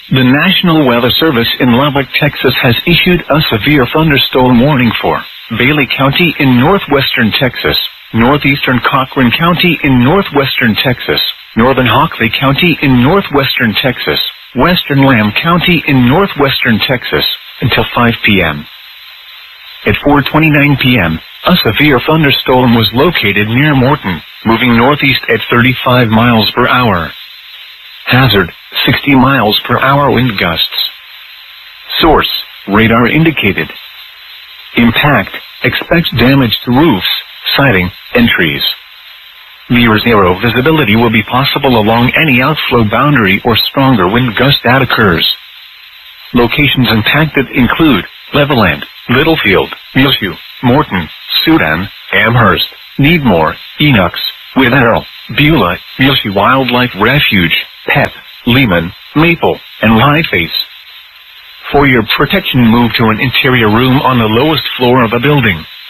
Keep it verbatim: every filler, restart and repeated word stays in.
The National Weather Service in Lubbock, Texas has issued a severe thunderstorm warning for Bailey County in northwestern Texas, northeastern Cochran County in northwestern Texas, northern Hockley County in northwestern Texas, western Lamb County in northwestern Texas, until five p m At four twenty-nine p m, a severe thunderstorm was located near Morton, moving northeast at thirty-five miles per hour. Hazard, sixty miles per hour wind gusts. Source, radar indicated. Impact, expect damage to roofs, siding, and trees. Near zero visibility will be possible along any outflow boundary or stronger wind gust that occurs. Locations impacted include Levelland, Littlefield, Muleshoe, Morton, Sudan, Amherst, Needmore, Enox, Witherell, Beulah, Muleshoe Wildlife Refuge, Pep, Lehman, Maple, and Lightface. For your protection, move to an interior room on the lowest floor of a building.